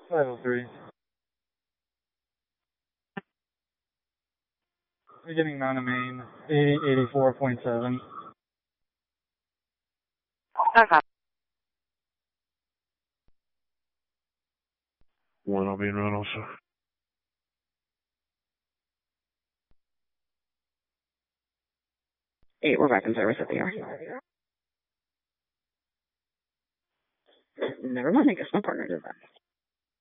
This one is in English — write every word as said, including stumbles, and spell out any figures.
five oh three. Beginning nine of main, eighty, eighty-four point seven. Okay. One, I'll be in run also. Eight, we're back in service at the yard. Never mind, I guess my partner did that.